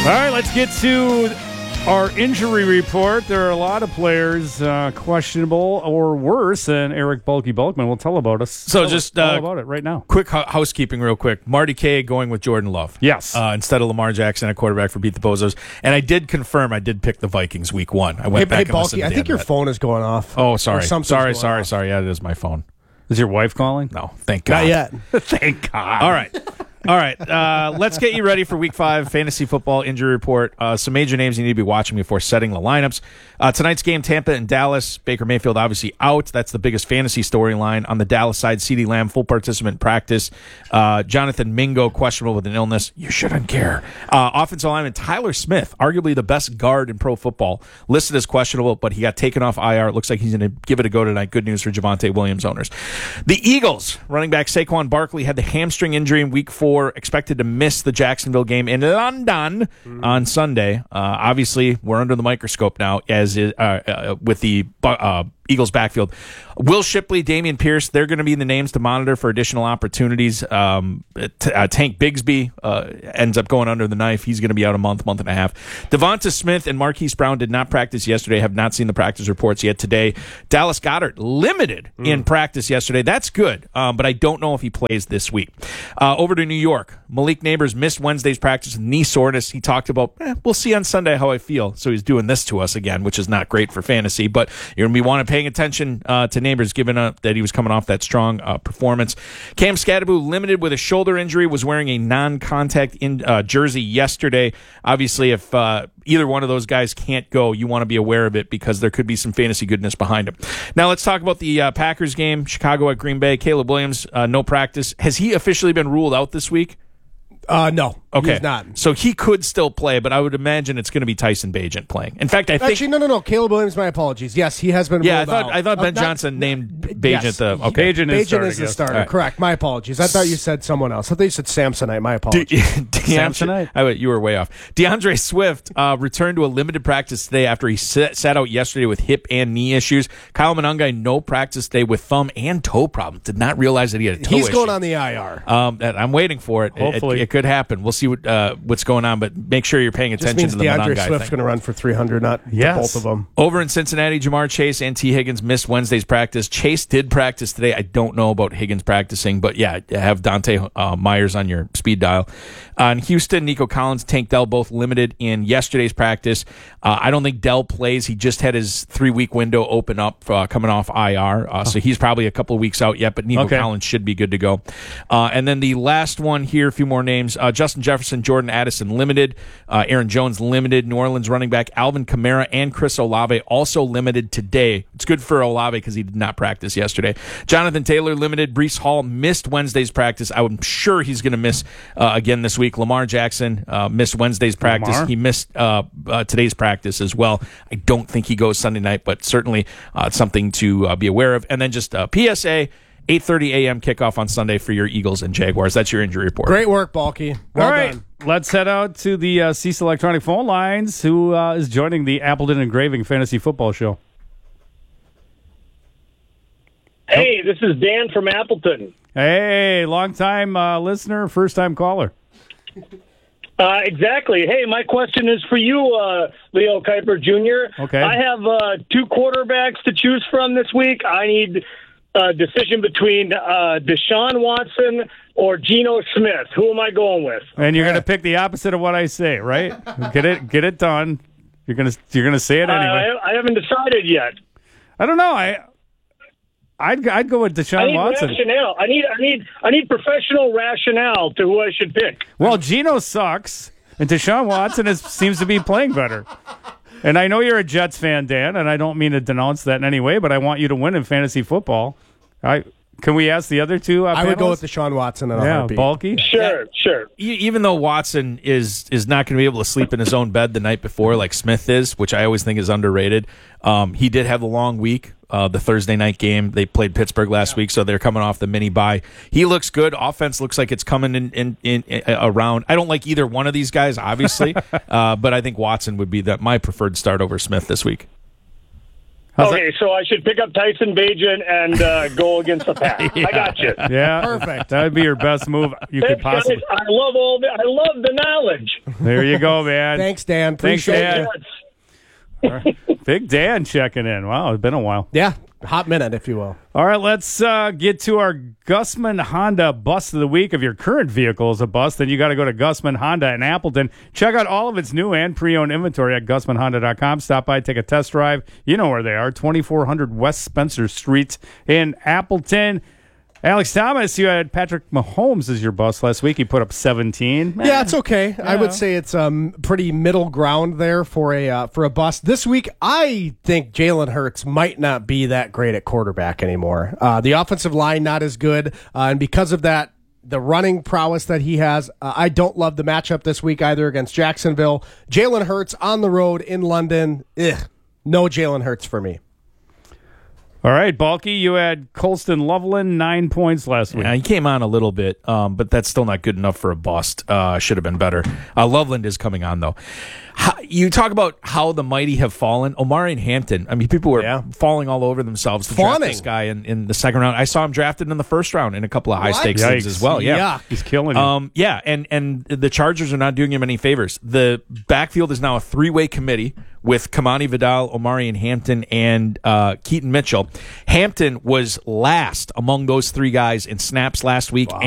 All right, let's get to our injury report. There are a lot of players questionable or worse, and Eric Bulky Bulkman will tell about us. So all about it right now. Quick housekeeping real quick. Marty K going with Jordan Love. Yes. Instead of Lamar Jackson at quarterback for Beat the Bozos. And I did confirm I did pick the Vikings week 1. I went back and listened to I think your phone is going off. Oh, sorry. Sorry. Off. Yeah, it is my phone. Is your wife calling? No, thank God. Not yet. Thank God. All right. Let's get you ready for Week 5 Fantasy Football Injury Report. Some major names you need to be watching before setting the lineups. Tonight's game, Tampa and Dallas. Baker Mayfield obviously out. That's the biggest fantasy storyline. On the Dallas side, CeeDee Lamb, full participant practice. Jonathan Mingo, questionable with an illness. You shouldn't care. Offensive lineman Tyler Smith, arguably the best guard in pro football, listed as questionable, but he got taken off IR. It looks like he's going to give it a go tonight. Good news for Javonte Williams owners. The Eagles, running back Saquon Barkley, had the hamstring injury in Week 4, expected to miss the Jacksonville game in London on Sunday. Obviously, we're under the microscope now as with the Eagles backfield. Will Shipley, Dameon Pierce, they're going to be the names to monitor for additional opportunities. Tank Bigsby ends up going under the knife. He's going to be out a month and a half. Devonta Smith and Marquise Brown did not practice yesterday, have not seen the practice reports yet today. Dallas Goedert limited in practice yesterday. That's good, but I don't know if he plays this week. Over to New York. Malik Neighbors missed Wednesday's practice with knee soreness. He talked about, we'll see on Sunday how I feel. So he's doing this to us again, which is not great for fantasy, but you're going to be paying attention to Neighbors, given that he was coming off that strong performance. Cam Scadaboo, limited with a shoulder injury, was wearing a non-contact jersey yesterday. Obviously, if either one of those guys can't go, you want to be aware of it because there could be some fantasy goodness behind him. Now, let's talk about the Packers game, Chicago at Green Bay. Caleb Williams, no practice. Has he officially been ruled out this week? No. Okay. He's not. So he could still play, but I would imagine it's going to be Tyson Bagent playing. In fact, I think... Actually, no. Caleb Williams, my apologies. Yes, he has been ruled out. I thought Ben Johnson named Bagent yes. Bagent is the starter. Right. Correct. My apologies. I thought you said someone else. I thought you said Samsonite. My apologies. Samsonite? You were way off. DeAndre Swift returned to a limited practice today after he sat out yesterday with hip and knee issues. Kyle Monangai, no practice today with thumb and toe problems. Did not realize that he had a toe issue. He's going on the IR. I'm waiting for it. Hopefully. It could happen. We'll see what's going on, but make sure you're paying attention to the DeAndre Monangai Swift's thing. going to run for 300, not both of them. Over in Cincinnati, Jamar Chase and T. Higgins missed Wednesday's practice. Chase did practice today. I don't know about Higgins practicing, but yeah, have Dante Myers on your speed dial. In Houston, Nico Collins, Tank Dell both limited in yesterday's practice. I don't think Dell plays. He just had his 3-week window open up coming off IR, so he's probably a couple of weeks out yet, but Nico Collins should be good to go. And then the last one here, a few more names. Justin Jefferson, Jordan Addison limited. Aaron Jones limited. New Orleans running back Alvin Kamara and Chris Olave also limited today. It's good for Olave because he did not practice yesterday. Jonathan Taylor limited. Breece Hall missed Wednesday's practice. I'm sure he's going to miss again this week. Lamar Jackson missed Wednesday's practice. He missed today's practice as well. I don't think he goes Sunday night, but certainly it's something to be aware of. And then just PSA, 8:30 a.m. kickoff on Sunday for your Eagles and Jaguars. That's your injury report. Great work, Balky. Well All right, done. let's head out to the Cease Electronic phone lines. Who is joining the Appleton Engraving Fantasy Football Show? Hey, this is Dan from Appleton. Hey, long-time listener, first-time caller. Exactly. Hey, my question is for you, Leo Kiper Jr. Okay. I have 2 quarterbacks to choose from this week. I need a decision between Deshaun Watson or Geno Smith. Who am I going with? And you're going to pick the opposite of what I say, right? Get it done. You're gonna say it anyway. I haven't decided yet. I don't know. I'd go with Deshaun Watson. Rationale. I need professional rationale to who I should pick. Well, Geno sucks, and Deshaun Watson seems to be playing better. And I know you're a Jets fan, Dan, and I don't mean to denounce that in any way, but I want you to win in fantasy football. Can we ask the other two? I would go with Deshaun Watson in a heartbeat. Bulky. Sure. Even though Watson is not going to be able to sleep in his own bed the night before like Smith is, which I always think is underrated, he did have a long week. The Thursday night game, they played Pittsburgh last week, so they're coming off the mini bye. He looks good. Offense looks like it's coming in around. I don't like either one of these guys, obviously, but I think Watson would be my preferred start over Smith this week. Okay, so I should pick up Tyson Bagent and go against the Pack. I got you. Yeah, Perfect. That would be your best move you could Thanks, possibly. guys. I love the knowledge. There you go, man. Thanks, Dan. Thanks, Appreciate Dan. it. Big Dan checking in. Wow, it's been a while. Yeah, hot minute, if you will. All right, let's get to our Gussman Honda Bust of the Week. If your current vehicle is a bust, then you got to go to Gussman Honda in Appleton. Check out all of its new and pre-owned inventory at GussmanHonda.com. Stop by, take a test drive. You know where they are, 2400 West Spencer Street in Appleton. Alex Thomas, you had Patrick Mahomes as your bust last week. He put up 17. Yeah, it's okay. I would say it's pretty middle ground there for a bust. This week, I think Jalen Hurts might not be that great at quarterback anymore. The offensive line not as good, and because of that, the running prowess that he has, I don't love the matchup this week either against Jacksonville. Jalen Hurts on the road in London. No Jalen Hurts for me. All right, Balky, you had Colston Loveland, 9 points last week. Yeah, he came on a little bit, but that's still not good enough for a bust. Should have been better. Loveland is coming on, though. You talk about how the mighty have fallen. Omari and Hampton, I mean, people were falling all over themselves to draft this guy in the second round. I saw him drafted in the first round in a couple of high-stakes things as well. Yeah. He's killing you. Yeah, and the Chargers are not doing him any favors. The backfield is now a three-way committee with Kamani Vidal, Omari and Hampton, and Keaton Mitchell. Hampton was last among those three guys in snaps last week.